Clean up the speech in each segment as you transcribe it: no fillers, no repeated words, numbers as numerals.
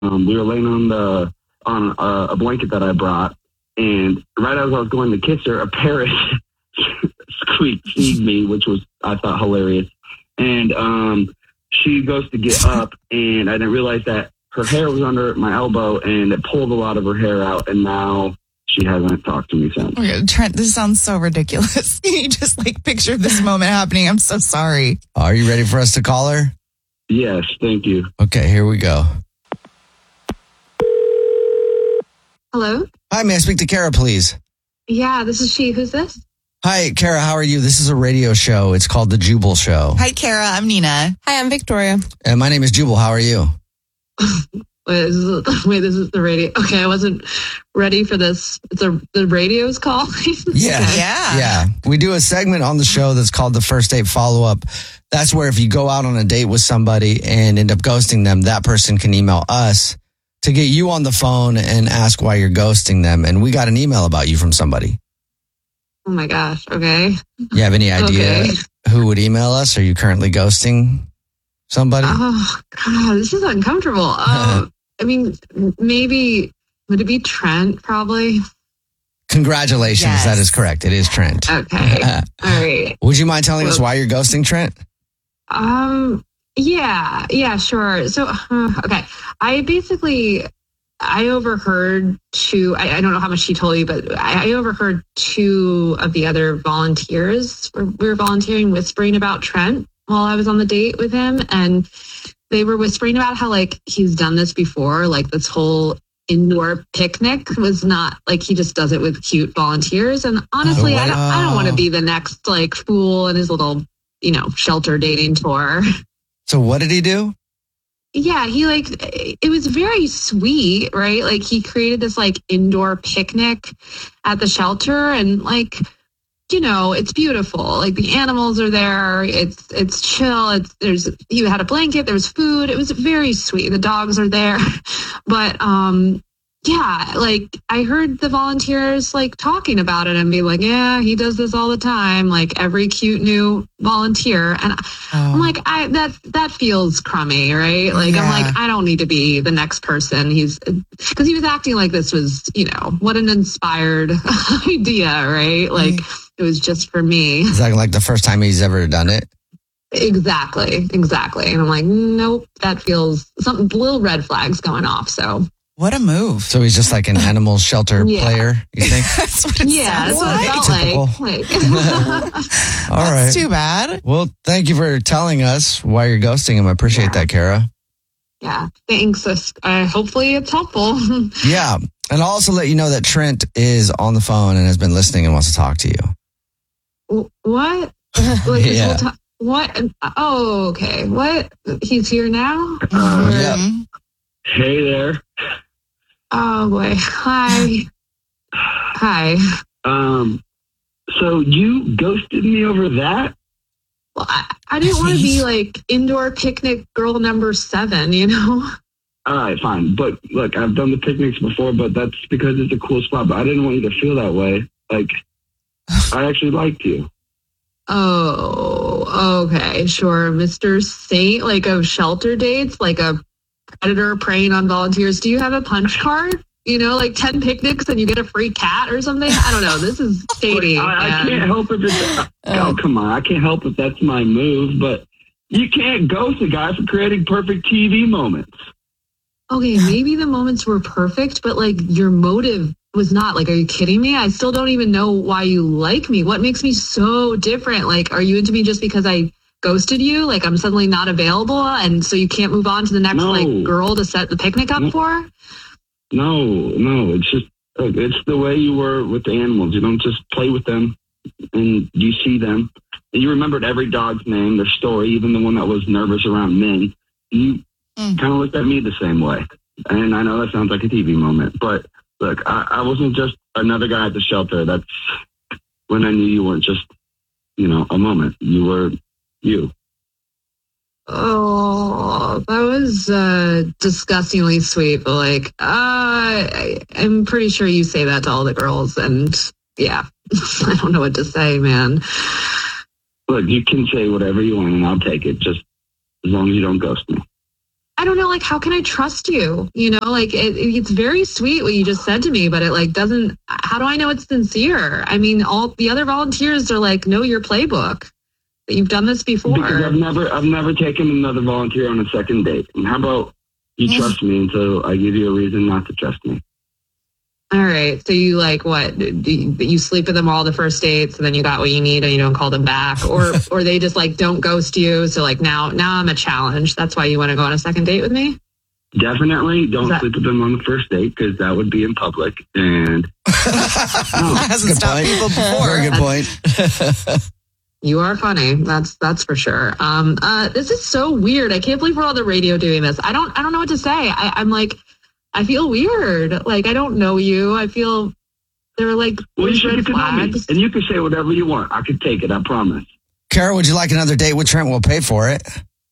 We were laying on a blanket that I brought, and right as I was going to kiss her, a parrot squeaked me, which was, I thought, hilarious. And she goes to get up, and I didn't realize that her hair was under my elbow, and it pulled a lot of her hair out, and now she hasn't talked to me since. Okay, Trent, this sounds so ridiculous. Can you just picture this moment happening? I'm so sorry. Are you ready for us to call her? Yes, thank you. Okay, here we go. Hello? Hi, may I speak to Kara, please? Yeah, this is she. Who's this? Hi, Kara, how are you? This is a radio show. It's called The Jubal Show. Hi, Kara. I'm Nina. Hi, I'm Victoria. And my name is Jubal. How are you? Wait, this is the radio. Okay, I wasn't ready for this. The radio's calling? Yeah. Okay. Yeah. We do a segment on the show that's called the First Date Follow-Up. That's where if you go out on a date with somebody and end up ghosting them, that person can email us to get you on the phone and ask why you're ghosting them. And we got an email about you from somebody. Oh my gosh, okay. You have any idea who would email us? Are you currently ghosting somebody? Oh, God, this is uncomfortable. I mean, maybe, would it be Trent, probably? Congratulations. Yes. That is correct. It is Trent. Okay. All right. Would you mind telling us why you're ghosting Trent? Yeah, sure. So, okay. I overheard I don't know how much she told you, but I overheard two of the other volunteers. We were volunteering, whispering about Trent while I was on the date with him. And they were whispering about how he's done this before, this whole indoor picnic was not he just does it with cute volunteers. And honestly, I don't want to be the next fool in his little, shelter dating tour. So what did he do? Yeah, he it was very sweet, right? He created this indoor picnic at the shelter, and it's beautiful. The animals are there. It's chill. You had a blanket, there was food. It was very sweet. The dogs are there. But yeah, I heard the volunteers talking about it and be yeah, he does this all the time. Every cute new volunteer. And I'm that feels crummy, right? Yeah. I don't need to be the next person. Because he was acting like this was, what an inspired idea, right? It was just for me. It's like the first time he's ever done it. Exactly. And I'm nope, that feels something, little red flags going off. So. What a move. So he's just an animal shelter player, you think? That's what it sounds that's like. what it felt like. All right. That's too bad. Well, thank you for telling us why you're ghosting him. I appreciate that, Kara. Yeah, thanks. Hopefully it's helpful. Yeah. And I'll also let you know that Trent is on the phone and has been listening and wants to talk to you. What? This whole time? What? Oh, okay. What? He's here now? Yep. Hey there. Oh boy. Hi. So you ghosted me over that? Well, I didn't want to be indoor picnic girl number 7, All right, fine. But look, I've done the picnics before, but that's because it's a cool spot. But I didn't want you to feel that way. I actually liked you. Oh, okay. Sure. Mr. Saint, of shelter dates, a predator preying on volunteers. Do you have a punch card? 10 picnics and you get a free cat or something? I don't know. This is shady. I can't help if it's... Oh, come on. I can't help if that's my move, but you can't ghost a guy for creating perfect TV moments. Okay, maybe the moments were perfect, but your motive was not. Are you kidding me? I still don't even know why you like me. What makes me so different? Are you into me just because I ghosted you? I'm suddenly not available and so you can't move on to the next girl to set the picnic up for? No, it's just, it's the way you were with the animals. You don't just play with them and you see them. And you remembered every dog's name, their story, even the one that was nervous around men. You kind of looked at me the same way. And I know that sounds like a TV moment, but look, I wasn't just another guy at the shelter. That's when I knew you weren't just, a moment. You were you. Oh, that was disgustingly sweet. But I'm pretty sure you say that to all the girls, and yeah, I don't know what to say, man. Look, you can say whatever you want, and I'll take it. Just as long as you don't ghost me. I don't know, like, how can I trust you? You know, like, it's very sweet what you just said to me, but it, like, doesn't, how do I know it's sincere? I mean, all the other volunteers are like, know your playbook. That you've done this before. Because I've never taken another volunteer on a second date. And how about you trust me until I give you a reason not to trust me? All right. So you like what? You sleep with them all the first dates, and then you got what you need, and you don't call them back, or they just like don't ghost you. So like now I'm a challenge. That's why you want to go on a second date with me. Definitely don't sleep with them on the first date because that would be in public. And That hasn't stopped people before. Very good point. You are funny. That's for sure. This is so weird. I can't believe we're on the radio doing this. I don't know what to say. I'm like, I feel weird. Like, I don't know you. I feel they're like, well, you should get to know me. And you can say whatever you want. I could take it. I promise. Kara, would you like another date with Trent? We'll pay for it.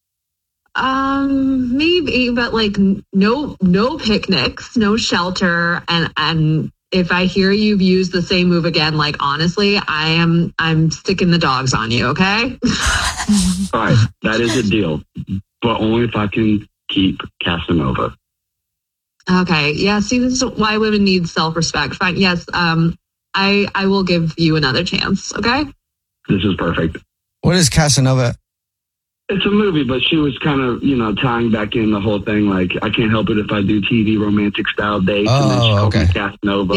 Maybe, but like no picnics, no shelter. And if I hear you've used the same move again, like, honestly, I'm sticking the dogs on you. Okay. All right. That is a deal, but only if I can keep Casanova. Okay. Yeah. See, this is why women need self-respect. Fine. Yes. I will give you another chance. Okay. This is perfect. What is Casanova? It's a movie, but she was kind of, tying back in the whole thing. Like, I can't help it if I do TV romantic style dates. And then she called me Casanova.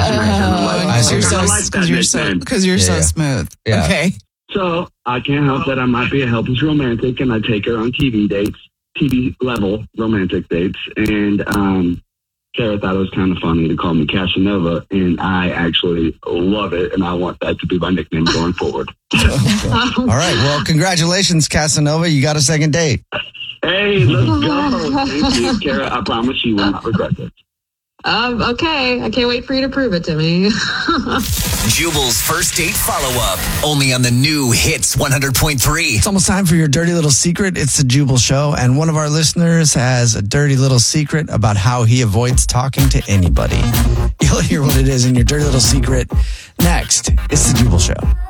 Because you're so smooth. Yeah. Okay. So I can't help that I might be a helpless romantic, and I take her on TV dates, TV level romantic dates. And Kara thought it was kind of funny to call me Casanova, and I actually love it, and I want that to be my nickname going forward. All right. Well, congratulations, Casanova. You got a second date. Hey, let's go. Thank you, Kara. I promise you will not regret this. Okay. I can't wait for you to prove it to me. Jubal's first date follow-up, only on the new Hits 100.3. It's almost time for your dirty little secret. It's the Jubal Show, and one of our listeners has a dirty little secret about how he avoids talking to anybody. You'll hear what it is in your dirty little secret next. It's the Jubal Show.